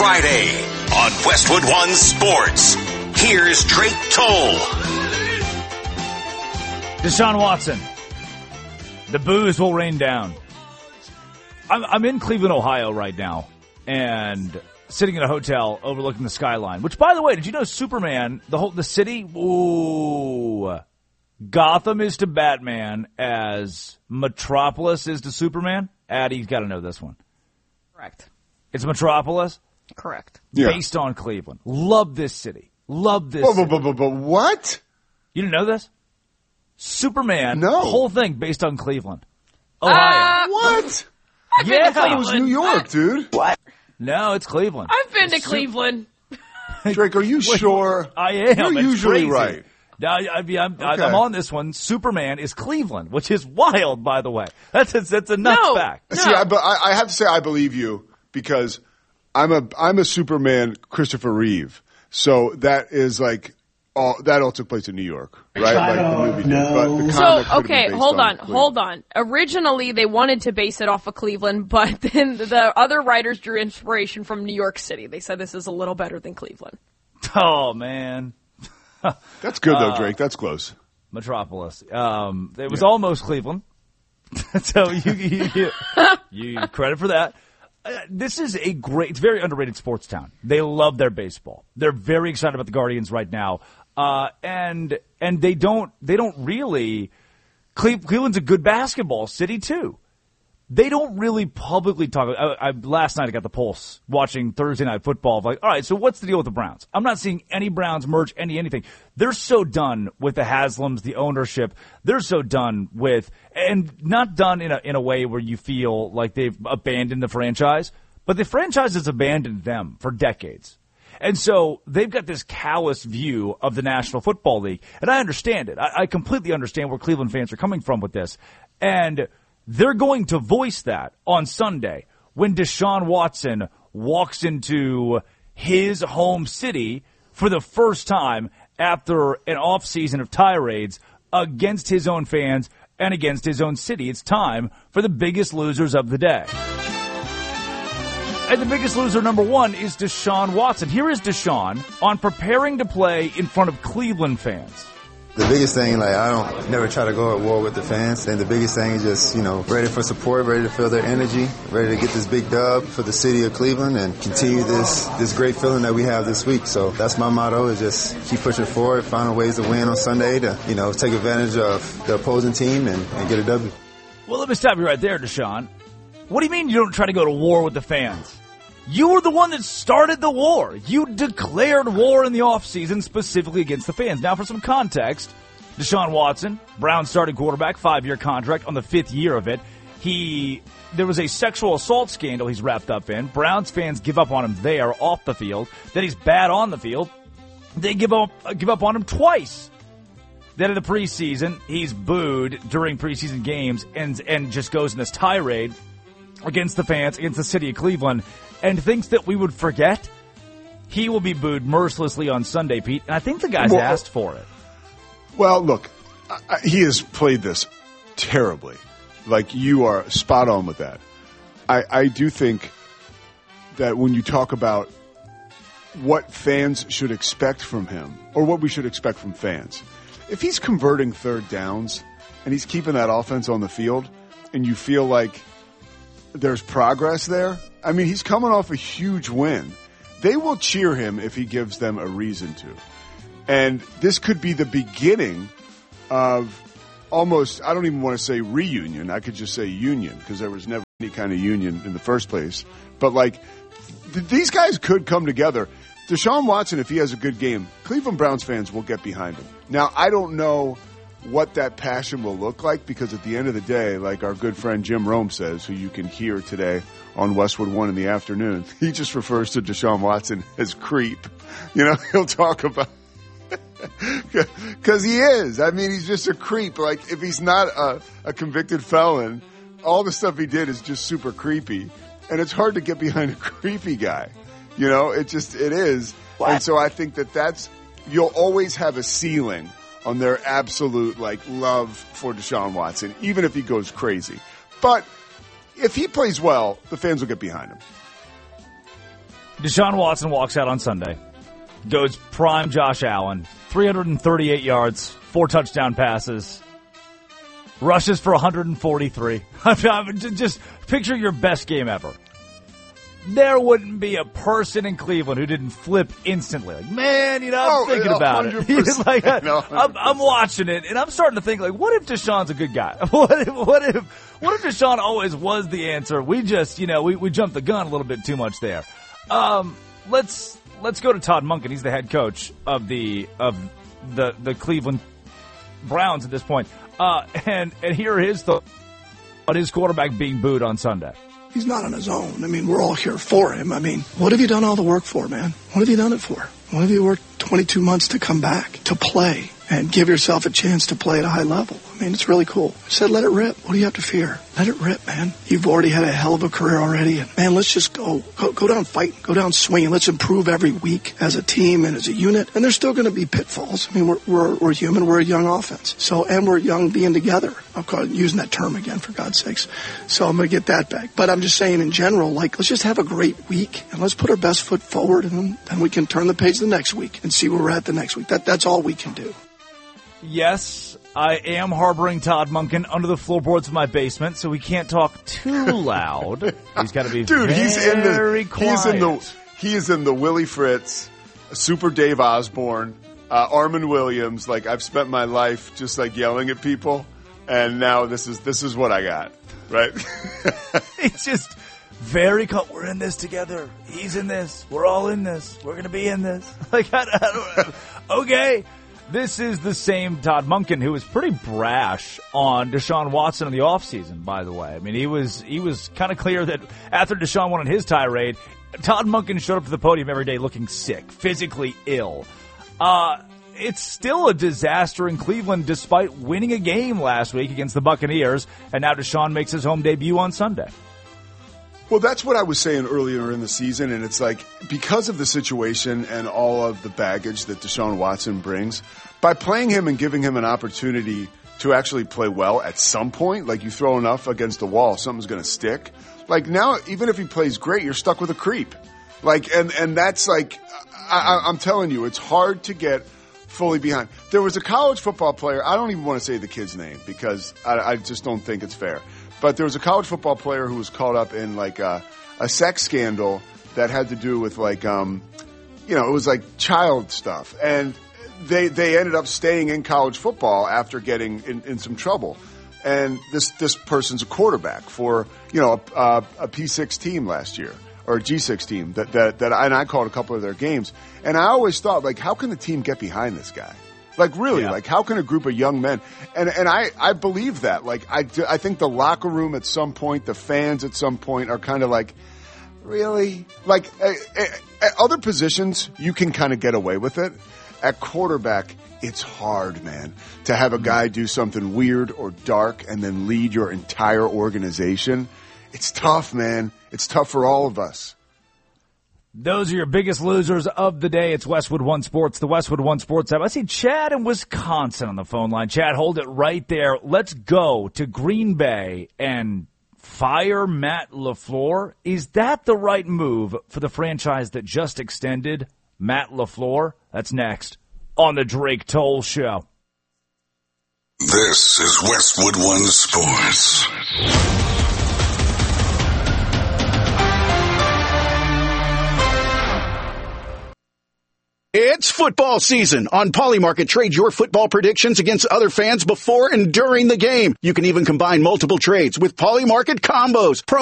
Friday on Westwood One Sports. Here's Drake Toll. Deshaun Watson. The booze will rain down. I'm in Cleveland, Ohio right now, and sitting in a hotel overlooking the skyline. Which, by the way, did you know Superman, the city? Ooh, Gotham is to Batman as Metropolis is to Superman. Addie's got to know this one. Correct. It's Metropolis. Correct. Yeah. Based on Cleveland. Love this city. Love this. But what? You didn't know this? Superman. No. The whole thing based on Cleveland, Ohio. What? Yeah. I thought it was New York, dude. What? No, it's Cleveland. I've been to Cleveland. Drake, are you sure? I am. You're It's usually crazy. right. Now, I'm on this one. Superman is Cleveland, which is wild, by the way. That's a nuts fact. See, I have to say I believe you because I'm a Superman Christopher Reeve. So that is like that all took place in New York, right? Like the movie did. But the comic could have been based hold on. Originally, they wanted to base it off of Cleveland, but then the other writers drew inspiration from New York City. They said this is a little better than Cleveland. Oh, man. That's good, though, Drake. That's close. Metropolis. It was almost Cleveland. So you credit for that. This is it's very underrated sports town. They love their baseball. They're very excited about the Guardians right now. And they don't really, Cleveland's a good basketball city too. They don't really publicly talk. Last night I got the pulse watching Thursday Night Football. Like, all right, so what's the deal with the Browns? I'm not seeing any Browns merch, anything. They're so done with the Haslams, the ownership. They're so done with, and not done in a way where you feel like they've abandoned the franchise, but the franchise has abandoned them for decades. And so they've got this callous view of the National Football League, and I understand it. I completely understand where Cleveland fans are coming from with this, and they're going to voice that on Sunday when Deshaun Watson walks into his home city for the first time after an offseason of tirades against his own fans and against his own city. It's time for the biggest losers of the day. And the biggest loser, number one, is Deshaun Watson. Here is Deshaun on preparing to play in front of Cleveland fans. The biggest thing, I don't never try to go at war with the fans. And the biggest thing is just, ready for support, ready to feel their energy, ready to get this big dub for the city of Cleveland and continue this great feeling that we have this week. So that's my motto, is just keep pushing forward, find ways to win on Sunday to, take advantage of the opposing team and get a W. Well, let me stop you right there, Deshaun. What do you mean you don't try to go to war with the fans? You were the one that started the war. You declared war in the offseason specifically against the fans. Now, for some context, Deshaun Watson, Browns starting quarterback, 5-year contract on the 5th year of it. There was a sexual assault scandal he's wrapped up in. Browns fans give up on him there off the field. Then he's bad on the field. They give up on him twice. Then in the preseason, he's booed during preseason games and just goes in this tirade against the fans, against the city of Cleveland, and thinks that we would forget. He will be booed mercilessly on Sunday, Pete, and I think the guy's asked for it. Well, look, he has played this terribly. Like, you are spot on with that. I do think that when you talk about what fans should expect from him, or what we should expect from fans, if he's converting third downs and he's keeping that offense on the field and you feel like there's progress there, I mean, he's coming off a huge win. They will cheer him if he gives them a reason to. And this could be the beginning of almost, I don't even want to say reunion. I could just say union, because there was never any kind of union in the first place. But, these guys could come together. Deshaun Watson, if he has a good game, Cleveland Browns fans will get behind him. Now, I don't know what that passion will look like, because at the end of the day, like our good friend Jim Rome says, who you can hear today on Westwood One in the afternoon, he just refers to Deshaun Watson as creep. He'll talk about because he is. I mean, he's just a creep. Like, if he's not a convicted felon, all the stuff he did is just super creepy. And it's hard to get behind a creepy guy. It is. What? And so I think that's, you'll always have a ceiling on their absolute, love for Deshaun Watson, even if he goes crazy. But if he plays well, the fans will get behind him. Deshaun Watson walks out on Sunday, goes prime Josh Allen, 338 yards, 4 touchdown passes, rushes for 143. Just picture your best game ever. There wouldn't be a person in Cleveland who didn't flip instantly. Like, man, I'm thinking about it. Like, I'm watching it, and I'm starting to think, like, what if Deshaun's a good guy? What if Deshaun always was the answer? We just, we jumped the gun a little bit too much there. Let's go to Todd Monken. He's the head coach of the Cleveland Browns at this point. And here are his thoughts on his quarterback being booed on Sunday. He's not on his own. I mean, we're all here for him. I mean, what have you done all the work for, man? What have you done it for? What have you worked 22 months to come back, to play, and give yourself a chance to play at a high level? I mean, it's really cool. I said, let it rip. What do you have to fear? Let it rip, man. You've already had a hell of a career already. And, man, let's just go down fighting, go down swinging. Let's improve every week as a team and as a unit. And there's still going to be pitfalls. I mean, we're human. We're a young offense. And we're young being together. I'm using that term again, for God's sakes. So I'm going to get that back. But I'm just saying in general, like, let's just have a great week and let's put our best foot forward, and then we can turn the page the next week and see where we're at the next week. That's all we can do. Yes, I am harboring Todd Monken under the floorboards of my basement, so we can't talk too loud. He's got to be very quiet. He is in the Willie Fritz, Super Dave Osborne, Armand Williams. Like, I've spent my life just like yelling at people, and now this is what I got, right? It's just very we're in this together. He's in this. We're all in this. We're going to be in this. Like, I don't okay. This is the same Todd Monken who was pretty brash on Deshaun Watson in the offseason, by the way. I mean, he was kind of clear that after Deshaun went on his tirade, Todd Monken showed up to the podium every day looking sick, physically ill. It's still a disaster in Cleveland despite winning a game last week against the Buccaneers, and now Deshaun makes his home debut on Sunday. Well, that's what I was saying earlier in the season, and it's like, because of the situation and all of the baggage that Deshaun Watson brings, by playing him and giving him an opportunity to actually play well at some point, like you throw enough against the wall, something's going to stick. Like, now, even if he plays great, you're stuck with a creep. Like, and that's like, I'm telling you, it's hard to get fully behind. There was a college football player, I don't even want to say the kid's name because I just don't think it's fair. But there was a college football player who was caught up in like a sex scandal that had to do with like, it was like child stuff. And they ended up staying in college football after getting in some trouble. And this person's a quarterback for, a P6 team last year, or a G6 team that I called a couple of their games. And I always thought, like, how can the team get behind this guy? Like, really, like, how can a group of young men, and I believe that, like, I think the locker room at some point, the fans at some point are kind of like, really? Like, at other positions, you can kind of get away with it. At quarterback, it's hard, man, to have a guy do something weird or dark and then lead your entire organization. It's tough, man. It's tough for all of us. Those are your biggest losers of the day. It's Westwood One Sports, the Westwood One Sports app. I see Chad in Wisconsin on the phone line. Chad, hold it right there. Let's go to Green Bay and fire Matt LaFleur. Is that the right move for the franchise that just extended Matt LaFleur? That's next on the Drake Toll Show. This is Westwood One Sports. It's football season. On Polymarket, trade your football predictions against other fans before and during the game. You can even combine multiple trades with Polymarket combos.